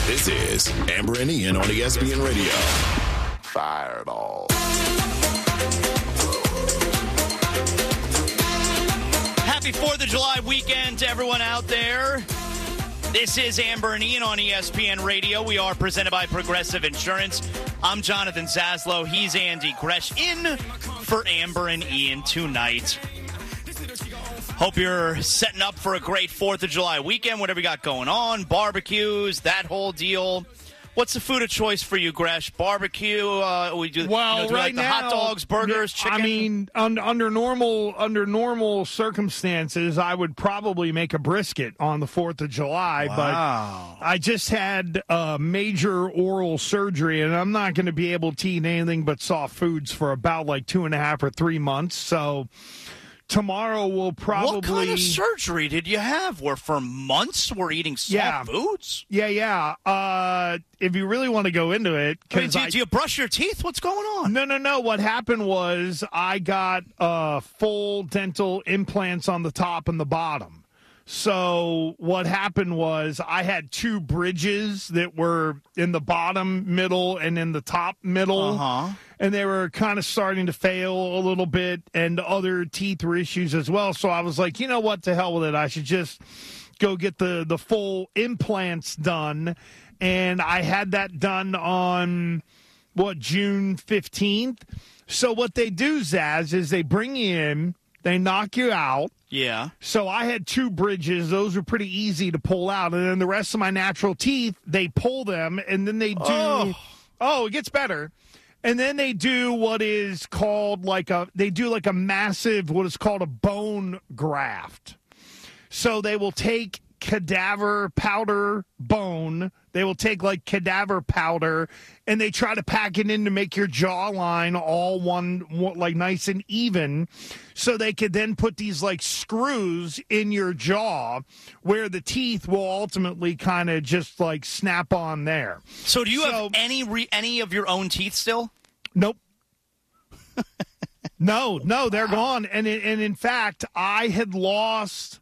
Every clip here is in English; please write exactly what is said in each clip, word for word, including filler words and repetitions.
This is Amber and Ian on E S P N Radio. Fireball. Happy fourth of July weekend to everyone out there. This is Amber and Ian on E S P N Radio. We are presented by Progressive Insurance. I'm Jonathan Zaslow. He's Andy Gresh in for Amber and Ian tonight. Hope you're setting up for a great fourth of July weekend, whatever you got going on, barbecues, that whole deal. What's the food of choice for you, Gresh? Barbecue? Uh, we do, well, you know, do we right like the now, hot dogs, burgers, chicken? I mean, un, under normal under normal circumstances, I would probably make a brisket on the fourth of July. Wow. But I just had uh, major oral surgery, and I'm not going to be able to eat anything but soft foods for about like two and a half or three months. So tomorrow we'll probably... What kind of surgery did you have where for months we're eating soft yeah. foods? Yeah, yeah. Uh, if you really want to go into it... I mean, do, I, do you brush your teeth? What's going on? No, no, no. What happened was I got uh, full dental implants on the top and the bottom. So what happened was I had two bridges that were in the bottom middle and in the top middle. Uh-huh. And they were kind of starting to fail a little bit, and other teeth were issues as well. So I was like, you know what, to hell with it. I should just go get the, the full implants done. And I had that done on, what, June fifteenth? So what they do, Zaz, is they bring you in, they knock you out. Yeah. So I had two bridges. Those were pretty easy to pull out. And then the rest of my natural teeth, they pull them, and then they do. Oh, oh it gets better. And then they do what is called like a, they do like a massive, what is called a bone graft. So they will take cadaver powder bone. They will take like cadaver powder, and they try to pack it in to make your jawline all one, like nice and even. So they could then put these like screws in your jaw where the teeth will ultimately kind of just like snap on there. So do you so, have any re- any of your own teeth still? Nope. no, no, they're gone. And and in fact, I had lost.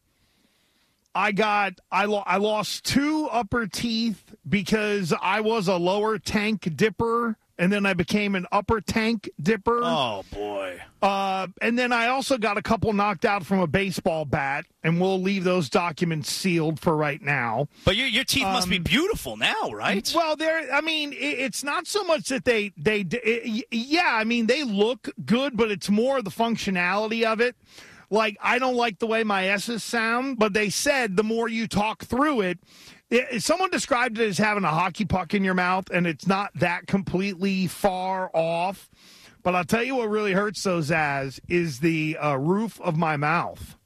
I got I, lo- I lost two upper teeth because I was a lower tank dipper, and then I became an upper tank dipper. Oh, boy. Uh, and then I also got a couple knocked out from a baseball bat, and we'll leave those documents sealed for right now. But your your teeth um, must be beautiful now, right? Well, they're, I mean, it, it's not so much that they, they it, yeah, I mean, they look good, but it's more the functionality of it. Like, I don't like the way my S's sound, but they said the more you talk through it, it, someone described it as having a hockey puck in your mouth, and it's not that completely far off. But I'll tell you what really hurts those as is the uh, roof of my mouth,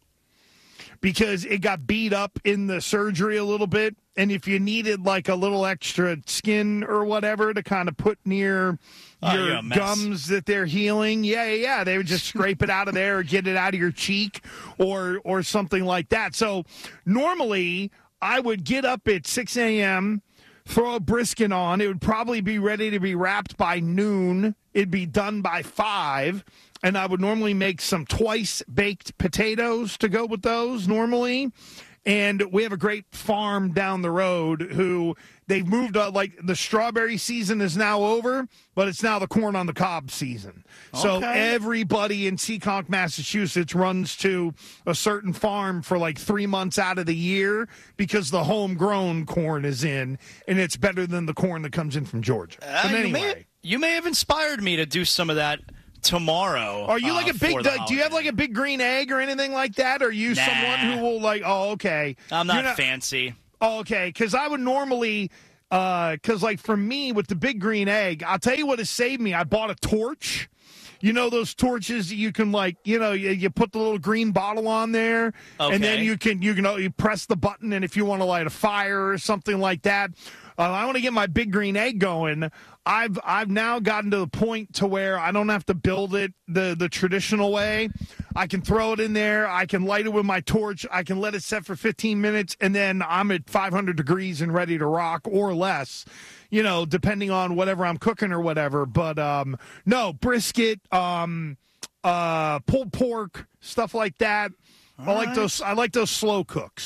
because it got beat up in the surgery a little bit. And if you needed like a little extra skin or whatever to kind of put near oh, your gums that they're healing, yeah, yeah, yeah, they would just scrape it out of there or get it out of your cheek or or something like that. So normally I would get up at six a.m., throw a brisket on. It would probably be ready to be wrapped by noon. It'd be done by five. And I would normally make some twice-baked potatoes to go with those normally. And we have a great farm down the road who they've moved up. Like the strawberry season is now over, but it's now the corn on the cob season. Okay. So everybody in Seekonk, Massachusetts runs to a certain farm for like three months out of the year because the homegrown corn is in, and it's better than the corn that comes in from Georgia. Uh, but anyway. You may, you may have inspired me to do some of that tomorrow. Are you like uh, a big, uh, do you have like a big green egg or anything like that? Or are you nah. someone who will like, oh, okay. I'm not, not fancy. Oh, okay. Because I would normally, because uh, like for me with the big green egg, I'll tell you what has saved me. I bought a torch. You know those torches that you can like, you know, you, you put the little green bottle on there, okay. and then you can, you can, you press the button, and if you want to light a fire or something like that, uh, I want to get my big green egg going. I've I've now gotten to the point to where I don't have to build it the, the traditional way. I can throw it in there. I can light it with my torch. I can let it set for fifteen minutes, and then I'm at five hundred degrees and ready to rock or less, you know, depending on whatever I'm cooking or whatever. But, um, no, brisket, um, uh, pulled pork, stuff like that. All I like right. those. I like those slow cooks.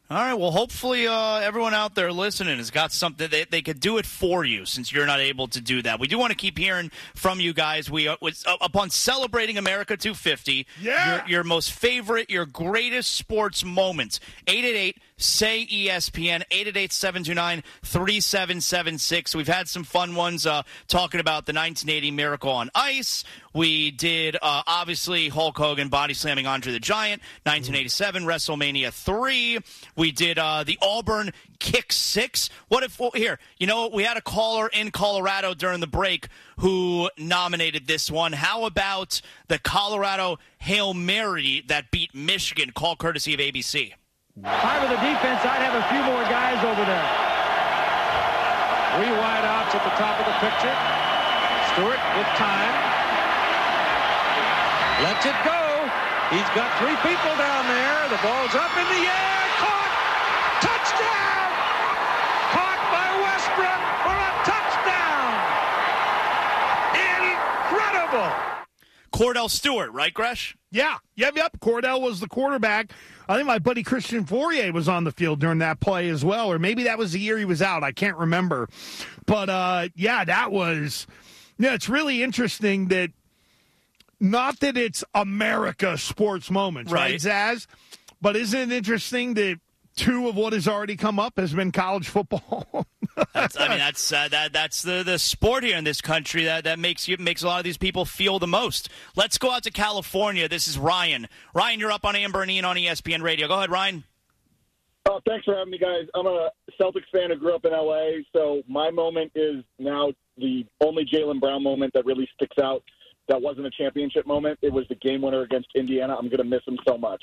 All right, well, hopefully uh, everyone out there listening has got something. They, they could do it for you since you're not able to do that. We do want to keep hearing from you guys. We uh, was, uh, upon celebrating America two fifty, yeah. your, your most favorite, your greatest sports moments, eight eight eight, S A Y, E S P N, eight eight eight, seven two nine, three seven seven six. We've had some fun ones uh, talking about the nineteen eighty Miracle on Ice. We did, uh, obviously, Hulk Hogan body slamming Andre the Giant, nineteen eighty-seven, WrestleMania three. We did uh, the Auburn Kick Six. What if, well, here, you know what? We had a caller in Colorado during the break who nominated this one. How about the Colorado Hail Mary that beat Michigan, call courtesy of A B C? If I were the defense, I'd have a few more guys over there. Three wide outs at the top of the picture. Stewart with time. Lets it go. He's got three people down there. The ball's up in the air. Caught. Touchdown. Caught by Westbrook for a touchdown. Incredible. Cordell Stewart, right, Gresh? Yeah. Yep, yep. Cordell was the quarterback. I think my buddy Christian Fourier was on the field during that play as well, or maybe that was the year he was out. I can't remember. But, uh, yeah, that was – yeah, it's really interesting that – not that it's America sports moments, right, right Zaz? But isn't it interesting that two of what has already come up has been college football? that's, I mean, that's uh, that that's the, the sport here in this country that, that makes you makes a lot of these people feel the most. Let's go out to California. This is Ryan. Ryan, you're up on Amber and Ian on E S P N Radio. Go ahead, Ryan. Oh, thanks for having me, guys. I'm a Celtics fan who grew up in L A, so my moment is now the only Jaylen Brown moment that really sticks out. That wasn't a championship moment. It was the game winner against Indiana. I'm going to miss him so much.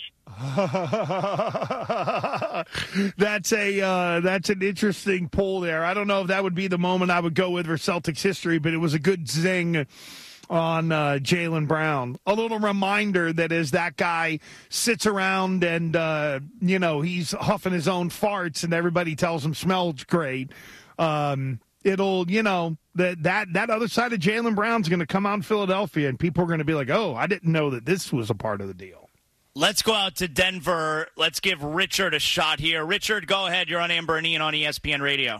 that's a uh, that's an interesting pull there. I don't know if that would be the moment I would go with for Celtics history, but it was a good zing on uh, Jaylen Brown. A little reminder that as that guy sits around and, uh, you know, he's huffing his own farts and everybody tells him smells great, um, it'll, you know, that that that other side of Jaylen Brown's going to come out in Philadelphia, and people are going to be like, oh, I didn't know that this was a part of the deal. Let's go out to Denver. Let's give Richard a shot here. Richard, go ahead. You're on Amber and Ian on E S P N Radio.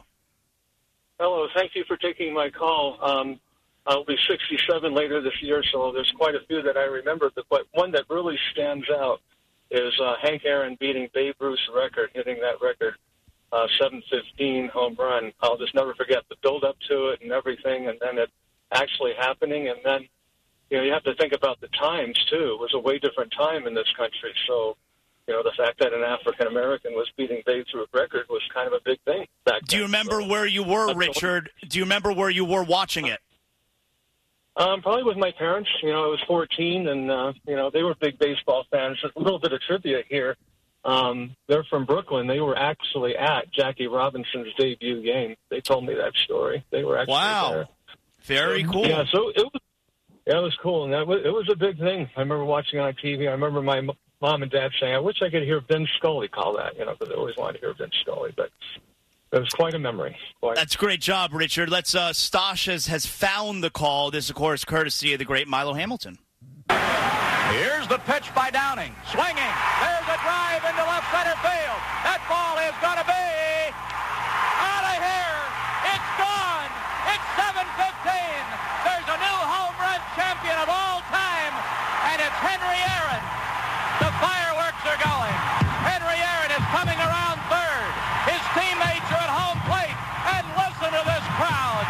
Hello. Thank you for taking my call. Um, I'll be sixty-seven later this year, so there's quite a few that I remember. But one that really stands out is uh, Hank Aaron beating Babe Ruth's record, hitting that record. Uh, seven fifteen home run. I'll just never forget the build-up to it and everything, and then it actually happening. And then, you know, you have to think about the times, too. It was a way different time in this country. So, you know, the fact that an African-American was beating Babe Ruth's record was kind of a big thing back then. Do you remember so, where you were, Richard? Do you remember where you were watching it? Um, probably with my parents. You know, I was fourteen, and, uh, you know, they were big baseball fans. Just a little bit of trivia here. Um, they're from Brooklyn. They were actually at Jackie Robinson's debut game. They told me that story. They were actually wow. there. Very so, cool. Yeah, so it was, yeah, it was cool. And that was, it was a big thing. I remember watching on T V. I remember my m- mom and dad saying, I wish I could hear Vin Scully call that, you know, because I always wanted to hear Vin Scully. But it was quite a memory. Quite. That's a great job, Richard. Let's, uh, Stosh has, has found the call. This, of course, courtesy of the great Milo Hamilton. Here's the pitch by Downing. Swinging. There's a drive into left center field. That ball is going to be out of here. It's gone. It's seven fifteen. There's a new home run champion of all time, and it's Henry Aaron. The fireworks are going. Henry Aaron is coming around third. His teammates are at home plate, and listen to this crowd.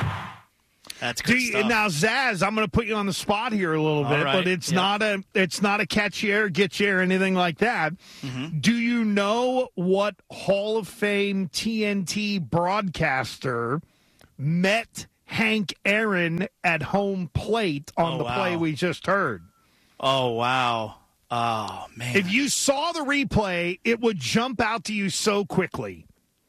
That's good you, stuff. Now, Zaz, I'm going to put you on the spot here a little All bit, right. but it's yep. not a it's not a catch you or get you or anything like that. Mm-hmm. Do you know what Hall of Fame T N T broadcaster met Hank Aaron at home plate on Oh, the wow. play we just heard? Oh, wow. Oh, man. If you saw the replay, it would jump out to you so quickly.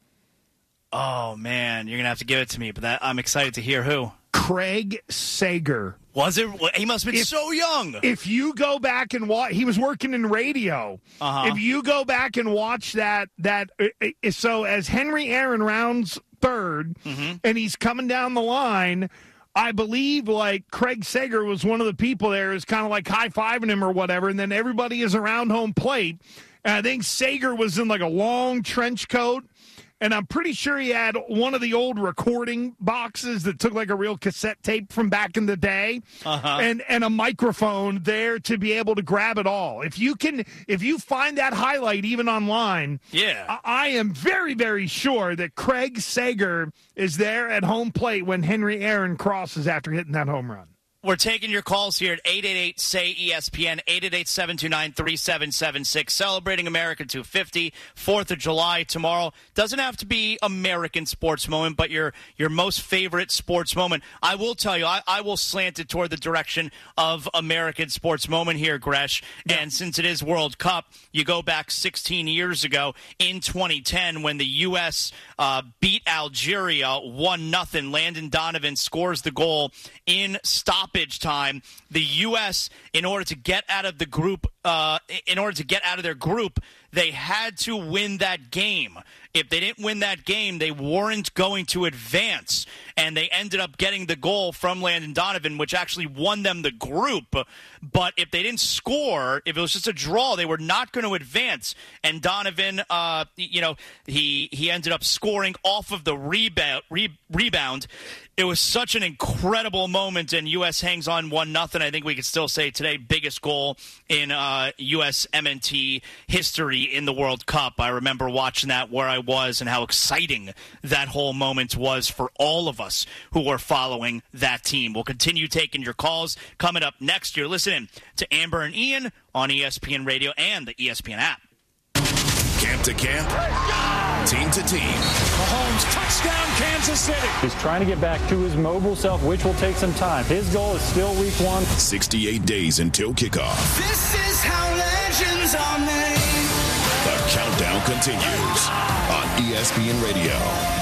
Oh, man. You're going to have to give it to me, but that, I'm excited to hear who. Craig Sager. Was it? He must have been If- so young. If you go back and watch, he was working in radio. Uh-huh. If you go back and watch that, that uh, so as Henry Aaron rounds third, Mm-hmm. and he's coming down the line, I believe like Craig Sager was one of the people there, is kind of like high fiving him or whatever, and then everybody is around home plate, And I think Sager was in like a long trench coat. And I'm pretty sure he had one of the old recording boxes that took like a real cassette tape from back in the day, uh-huh. and and a microphone there to be able to grab it all. If you can, if you find that highlight even online, yeah, I, I am very, very sure that Craig Sager is there at home plate when Henry Aaron crosses after hitting that home run. We're taking your calls here at eight eight eight, S A Y, E S P N, eight eight eight, seven two nine, three seven seven six. Celebrating America two fifty, fourth of July tomorrow. Doesn't have to be American sports moment, but your your most favorite sports moment. I will tell you, I, I will slant it toward the direction of American sports moment here, Gresh. Yeah. And since it is World Cup, you go back sixteen years ago in twenty ten when the U S uh, beat Algeria one nothing. Landon Donovan scores the goal in stop time. The U S, in order to get out of the group, uh, in order to get out of their group, they had to win that game. If they didn't win that game, they weren't going to advance. And they ended up getting the goal from Landon Donovan, which actually won them the group. But if they didn't score, if it was just a draw, they were not going to advance. And Donovan, uh, you know, he he ended up scoring off of the rebound. Re- rebound. It was such an incredible moment, and U S hangs on one nothing. I think we could still say today biggest goal in uh, U S M N T history in the World Cup. I remember watching that where I was and how exciting that whole moment was for all of us who were following that team. We'll continue taking your calls. Coming up next, you're listening to Amber and Ian on E S P N Radio and the E S P N app. Camp to camp, team to team. Mahomes, touchdown, Kansas City. He's trying to get back to his mobile self, which will take some time. His goal is still week one. sixty-eight days until kickoff. This is how legends are made. The countdown continues on E S P N Radio.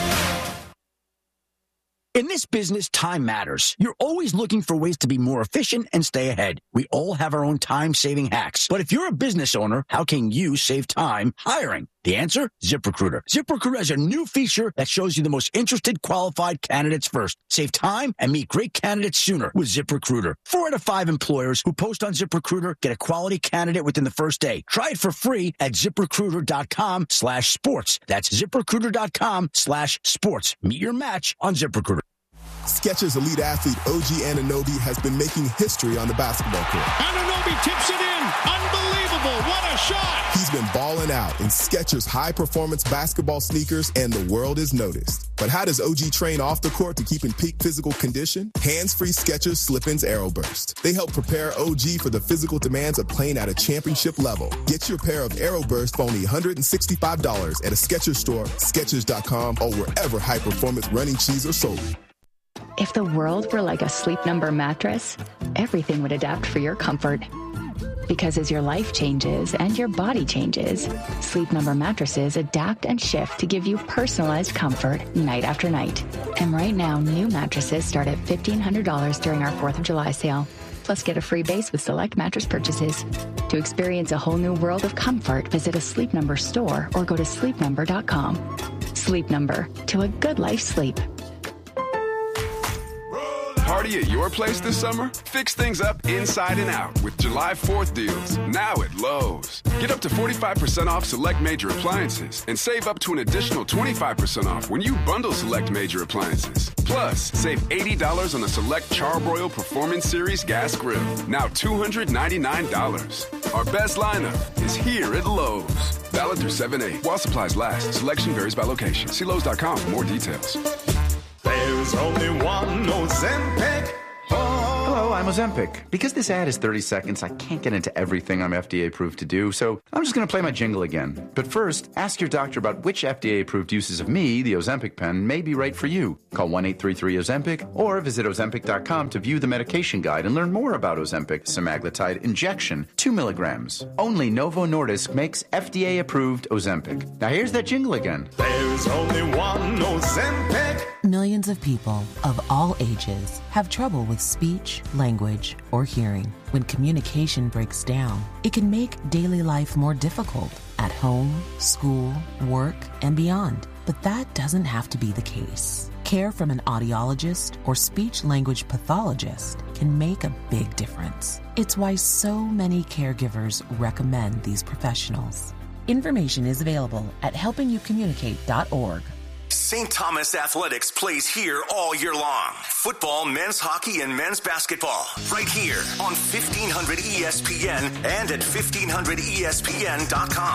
In this business, time matters. You're always looking for ways to be more efficient and stay ahead. We all have our own time-saving hacks. But if you're a business owner, how can you save time hiring? The answer? ZipRecruiter. ZipRecruiter has a new feature that shows you the most interested qualified candidates first. Save time and meet great candidates sooner with ZipRecruiter. Four out of five employers who post on ZipRecruiter get a quality candidate within the first day. Try it for free at ZipRecruiter.com slash sports. That's ZipRecruiter.com slash sports. Meet your match on ZipRecruiter. Skechers elite athlete O G Anunoby has been making history on the basketball court. Anunoby tips it in. Unbelievable. What a shot. He's been balling out in Skechers high-performance basketball sneakers, and the world is noticed. But how does O G train off the court to keep in peak physical condition? Hands-free Skechers Slip-ins AeroBurst. They help prepare O G for the physical demands of playing at a championship level. Get your pair of AeroBurst for only one hundred sixty-five dollars at a Skechers store, Skechers dot com, or wherever high-performance running shoes are sold. If the world were like a Sleep Number mattress, everything would adapt for your comfort. Because as your life changes and your body changes, Sleep Number mattresses adapt and shift to give you personalized comfort night after night. And right now, new mattresses start at fifteen hundred dollars during our fourth of July sale. Plus, get a free base with select mattress purchases. To experience a whole new world of comfort, visit a Sleep Number store or go to sleep number dot com. Sleep Number, to a good life sleep. Party at your place this summer? Fix things up inside and out with July fourth deals, now at Lowe's. Get up to forty-five percent off select major appliances and save up to an additional twenty-five percent off when you bundle select major appliances. Plus, save eighty dollars on a select Charbroil Performance Series gas grill, now two hundred ninety-nine dollars. Our best lineup is here at Lowe's. Valid through seven eight. While supplies last, selection varies by location. See Lowe's dot com for more details. There's only one Ozempic. Oh. Hello, I'm Ozempic. Because this ad is thirty seconds, I can't get into everything I'm F D A approved to do, so I'm just going to play my jingle again. But first, ask your doctor about which F D A approved uses of me, the Ozempic pen, may be right for you. Call one eight three three Ozempic or visit Ozempic dot com to view the medication guide and learn more about Ozempic semaglutide injection, two milligrams. Only Novo Nordisk makes F D A approved Ozempic. Now here's that jingle again. There's only one Ozempic. Millions of people of all ages have trouble with speech, language, or hearing. When communication breaks down, it can make daily life more difficult at home, school, work, and beyond. But that doesn't have to be the case. Care from an audiologist or speech-language pathologist can make a big difference. It's why so many caregivers recommend these professionals. Information is available at helping you communicate dot org. Saint Thomas Athletics plays here all year long. Football, men's hockey, and men's basketball. Right here on fifteen hundred E S P N and at fifteen hundred E S P N dot com.